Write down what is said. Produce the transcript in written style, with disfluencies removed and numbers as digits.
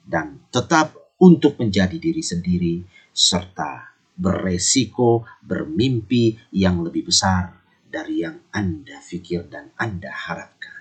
dan tetap untuk menjadi diri sendiri serta beresiko bermimpi yang lebih besar dari yang Anda pikir dan Anda harapkan.